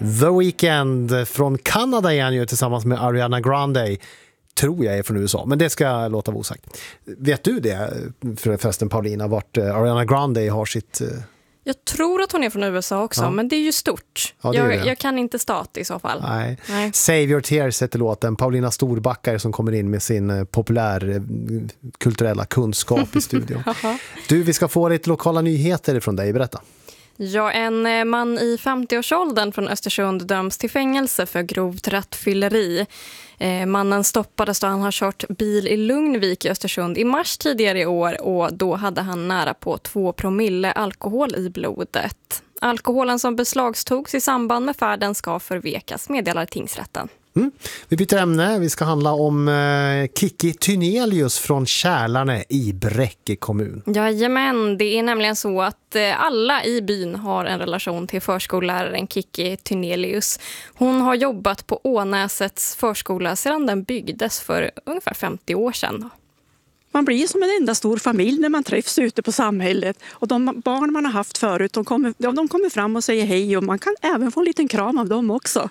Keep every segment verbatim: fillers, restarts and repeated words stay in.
The Weeknd från Kanada är han ju tillsammans med Ariana Grande. Tror jag är från U S A, men det ska jag låta vara osagt. Vet du det förresten, Paulina, vart Ariana Grande har sitt... Jag tror att hon är från U S A också, ja. Men det är ju stort. Ja, jag, jag kan inte stat i så fall. Nej. Nej. Save Your Tears heter låten. Paulina Storbackar som kommer in med sin populär kulturella kunskap i studion. Du, vi ska få lite lokala nyheter från dig. Berätta. Ja, en man i femtioårsåldern från Östersund döms till fängelse för grovt rattfylleri. Eh, mannen stoppades då han har kört bil i Lugnvik i Östersund i mars tidigare i år och då hade han nära på två promille alkohol i blodet. Alkoholen som beslagstogs i samband med färden ska förvekas, meddelar tingsrätten. Mm. Vi byter ämne. Vi ska handla om eh, Kiki Tynelius från Kärlarne i Bräcke kommun. Jajamän, det är nämligen så att eh, alla i byn har en relation till förskolläraren Kiki Tynelius. Hon har jobbat på Ånäsets förskola sedan den byggdes för ungefär femtio år sedan. Man blir som en enda stor familj när man träffs ute på samhället. Och de barn man har haft förut, de kommer, de kommer fram och säger hej och man kan även få en liten kram av dem också.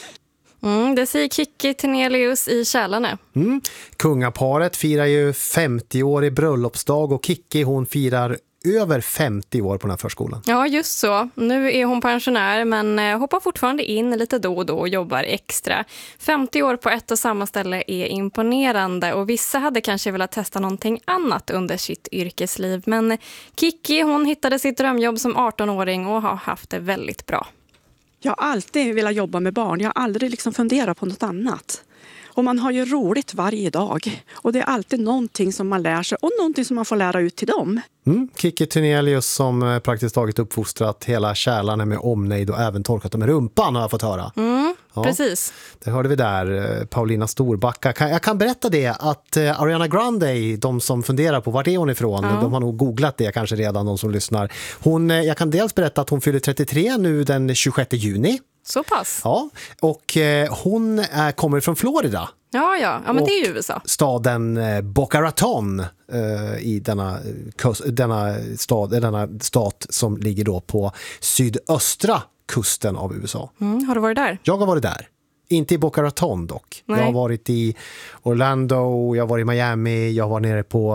Mm, det säger Kiki Tynelius i Kärlarne. Mm. Kungaparet firar ju femtio år i bröllopsdag och Kiki hon firar över femtio år på den här förskolan. Ja, just så. Nu är hon pensionär men hoppar fortfarande in lite då och då och jobbar extra. femtio år på ett och samma ställe är imponerande och vissa hade kanske velat testa någonting annat under sitt yrkesliv. Men Kiki hon hittade sitt drömjobb som arton-åring och har haft det väldigt bra. Jag har alltid velat jobba med barn. Jag har aldrig liksom funderat på något annat. Och man har ju roligt varje dag. Och det är alltid någonting som man lär sig och någonting som man får lära ut till dem. Mm. Kiki Tynelius som praktiskt taget uppfostrat hela Kärlarna med omnejd och även torkat dem med rumpan har jag fått höra. Mm, ja, precis. Det hörde vi där, Paulina Storbacka. Jag kan berätta det att Ariana Grande, de som funderar på vart är hon ifrån, ja. De har nog googlat det kanske redan, de som lyssnar. Hon, jag kan dels berätta att hon fyller trettiotre nu den tjugosjätte juni. Så pass? Ja, och eh, hon är, kommer från Florida. Ja, ja. ja men det är ju U S A. Staden eh, Boca Raton eh, i denna, kust, denna, stad, denna stat som ligger då på sydöstra kusten av U S A. Mm, har du varit där? Jag har varit där. Inte i Boca Raton dock. Nej. Jag har varit i Orlando, jag har varit i Miami, jag var nere på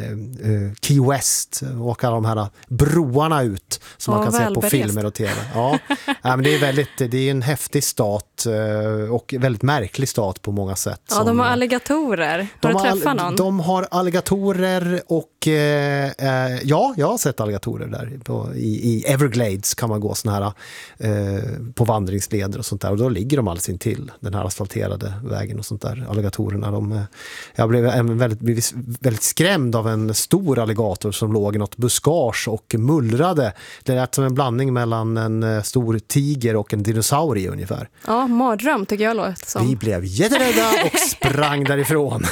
uh, Key West och alla de här broarna ut som oh, man kan se på filmer och tv. Ja, ja men det är väldigt, det är en häftig stat uh, och väldigt märklig stat på många sätt. Ja, som, de har alligatorer. Har de du har, träffat någon? De har alligatorer och uh, uh, ja, jag har sett alligatorer där. På, i, I Everglades kan man gå såna här uh, på vandringsleder och sånt där och då ligger de alldeles intill den här asfalterade vägen och sånt där. Alligatorerna, de, jag blev väldigt, väldigt skrämd av en stor alligator som låg i något buskage och mullrade. Det lät som en blandning mellan en stor tiger och en dinosaurie ungefär. Ja, mardröm tycker jag låter som. Vi blev jätterädda och sprang därifrån.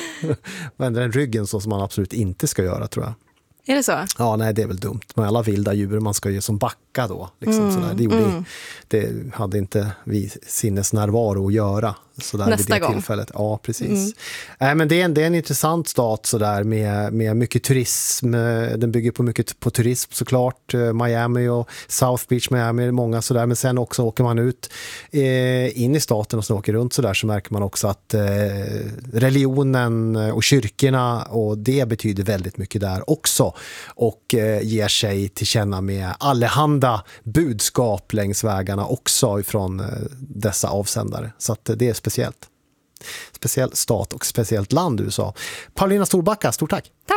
Vände den ryggen så som man absolut inte ska göra, tror jag. Är det så? Ja, nej, det är väl dumt. Med alla vilda djur, man ska ju som backa då. Liksom, mm, sådär. Det, gjorde, mm. det hade inte vi sinnesnärvaro att göra. Sådär, nästa vid det gång. Tillfället. Ja, precis. Mm. Äh, men det är, en, det är en intressant stat sådär, med, med mycket turism. Den bygger på mycket på turism såklart. Miami och South Beach, Miami är många sådär. Men sen också åker man ut eh, in i staten och så åker runt sådär så märker man också att eh, religionen och kyrkorna och det betyder väldigt mycket där också. Och eh, ger sig till känna med allehanda budskap längs vägarna också ifrån eh, dessa avsändare. Så att det är speciellt. Speciell stat och speciellt land U S A. Paulina Storbacka, stort tack! Tack!